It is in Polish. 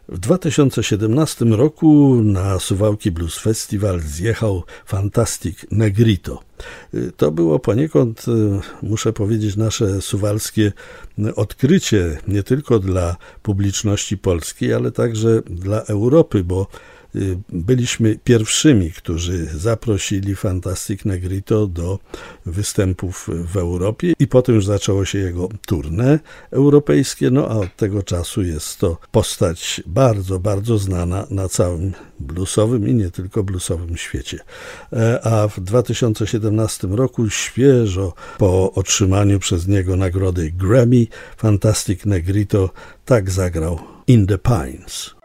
W 2017 roku na Suwałki Blues Festival zjechał Fantastic Negrito. To było poniekąd, muszę powiedzieć, nasze suwalskie odkrycie nie tylko dla publiczności polskiej, ale także dla Europy, bo byliśmy pierwszymi, którzy zaprosili Fantastic Negrito do występów w Europie i potem już zaczęło się jego tournée europejskie, a od tego czasu jest to postać bardzo, bardzo znana na całym bluesowym i nie tylko bluesowym świecie. A w 2017 roku świeżo po otrzymaniu przez niego nagrody Grammy Fantastic Negrito tak zagrał In the Pines.